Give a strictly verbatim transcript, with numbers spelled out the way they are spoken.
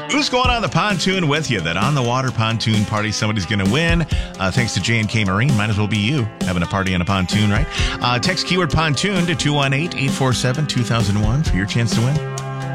Who's going on the pontoon with you? That on-the-water pontoon party somebody's going to win. Uh, thanks to J and K Marine. Might as well be you having a party on a pontoon, right? Uh, text keyword pontoon to two one eight, eight four seven, two thousand one for your chance to win.